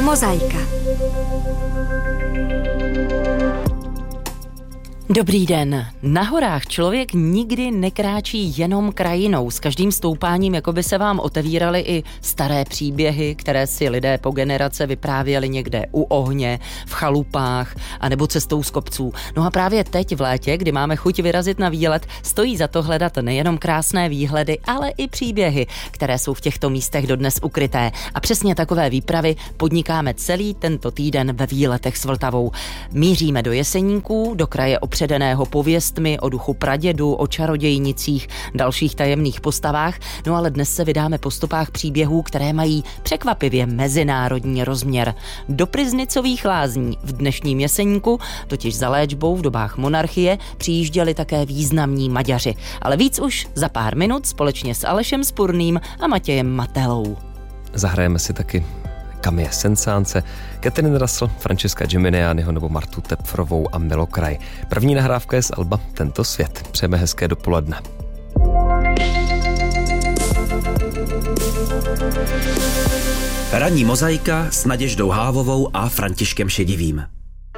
Mozaika. Dobrý den. Na horách člověk nikdy nekráčí jenom krajinou. S každým stoupáním jako by se vám otevíraly i staré příběhy, které si lidé po generace vyprávěli někde u ohně, v chalupách anebo cestou z kopců. No a právě teď v létě, kdy máme chuť vyrazit na výlet, stojí za to hledat nejenom krásné výhledy, ale i příběhy, které jsou v těchto místech dodnes ukryté. A přesně takové výpravy podnikáme celý tento týden ve výletech s Vltavou. Míříme do Jeseníků, do kraje předeného pověstmi o duchu pradědu, o čarodějnicích, dalších tajemných postavách, no ale dnes se vydáme po stopách příběhů, které mají překvapivě mezinárodní rozměr. Do Pryznicových lázní v dnešním Jeseníku, totiž za léčbou v dobách monarchie, přijížděli také významní Maďaři. Ale víc už za pár minut společně s Alešem Spurným a Matějem Matelou. Zahrajeme si taky Camille Saint-Saënse, Catherine Russell, Francesca Geminianiho nebo Martu Tepfrovou a Milokraj. První nahrávka je z alba Tento svět. Přejeme hezké dopoledne. Ranní mozaika s Naděždou Hávovou a Františkem Šedivým.